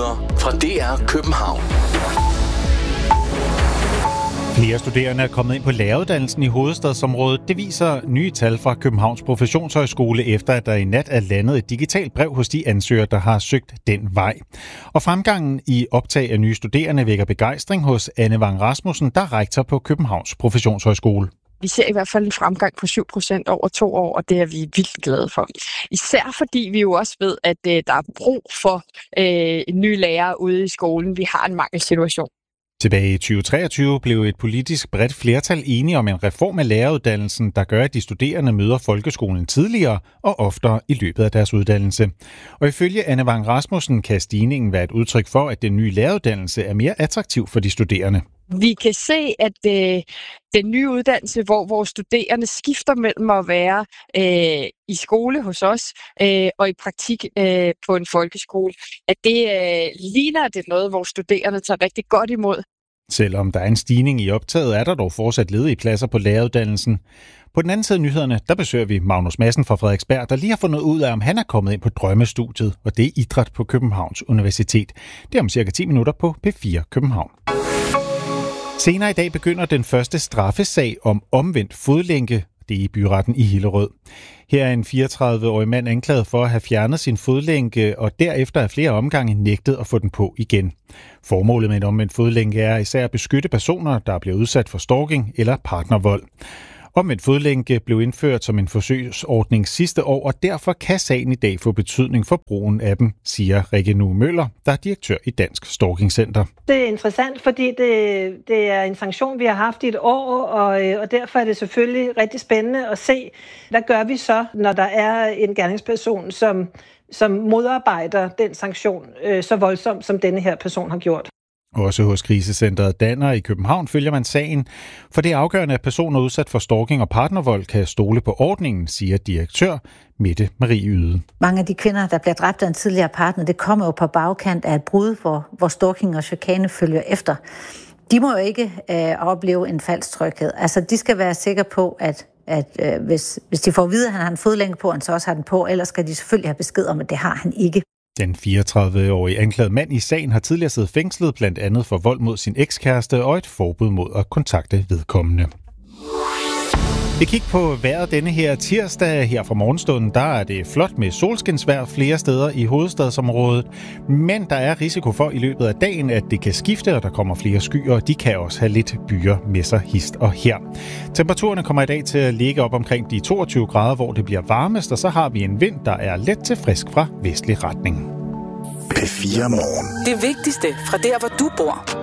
Nyheder fra DR København. Flere studerende er kommet ind på læreruddannelsen i hovedstadsområdet. Det viser nye tal fra Københavns Professionshøjskole, efter at der i nat er landet et digitalt brev hos de ansøgere, der har søgt den vej. Og fremgangen i optag af nye studerende vækker begejstring hos Anne Vang Rasmussen, der er rektor på Københavns Professionshøjskole. Vi ser i hvert fald en fremgang på 7% over 2 år, og det er vi vildt glade for. Især fordi vi jo også ved, at der er brug for nye lærere ude i skolen. Vi har en mangelsituation. Tilbage i 2023 blev et politisk bredt flertal enige om en reform af læreruddannelsen, der gør, at de studerende møder folkeskolen tidligere og oftere i løbet af deres uddannelse. Og ifølge Anne Vang Rasmussen kan stigningen være et udtryk for, at den nye læreruddannelse er mere attraktiv for de studerende. Vi kan se, at den nye uddannelse, hvor vores studerende skifter mellem at være i skole hos os og i praktik på en folkeskole, at det ligner, at det er noget, hvor studerende tager rigtig godt imod. Selvom der er en stigning i optaget, er der dog fortsat ledige pladser på læreruddannelsen. På den anden side af nyhederne, der besøger vi Magnus Madsen fra Frederiksberg, der lige har fundet ud af, om han er kommet ind på drømmestudiet, og det er idræt på Københavns Universitet. Det er om cirka 10 minutter på P4 København. Senere i dag begynder den første straffesag om omvendt fodlænke. Det er i byretten i Hillerød. Her er en 34-årig mand anklaget for at have fjernet sin fodlænke, og derefter af flere omgange nægtet at få den på igen. Formålet med en omvendt fodlænke er især at beskytte personer, der bliver udsat for stalking eller partnervold. Omvendt fodlænke blev indført som en forsøgsordning sidste år, og derfor kan sagen i dag få betydning for brugen af dem, siger Rikke Nu Møller, der er direktør i Dansk Stalking Center. Det er interessant, fordi det er en sanktion, vi har haft i et år, og derfor er det selvfølgelig rigtig spændende at se, hvad gør vi så, når der er en gerningsperson, som modarbejder den sanktion så voldsomt, som denne her person har gjort. Også hos krisecentret Danner i København følger man sagen, for det er afgørende, at personer udsat for stalking og partnervold kan stole på ordningen, siger direktør Mette Marie Yde. Mange af de kvinder, der bliver dræbt af en tidligere partner, det kommer jo på bagkant af et brud, hvor stalking og chikane følger efter. De må jo ikke opleve en falsk tryghed. Altså, de skal være sikre på, at hvis de får at vide, at han har en fodlænke på, han så også har den på, ellers skal de selvfølgelig have besked om, at det har han ikke. Den 34-årige anklagede mand i sagen har tidligere siddet fængslet, blandt andet for vold mod sin ekskæreste og et forbud mod at kontakte vedkommende. Vi kigger på vejret denne her tirsdag. Her fra morgenstunden, der er det flot med solskinsvejr flere steder i hovedstadsområdet. Men der er risiko for i løbet af dagen, at det kan skifte, og der kommer flere skyer, og de kan også have lidt byer med sig hist og her. Temperaturerne kommer i dag til at ligge op omkring de 22 grader, hvor det bliver varmest, og så har vi en vind, der er let til frisk fra vestlig retning. P4 Morgen. Det vigtigste fra der, hvor du bor.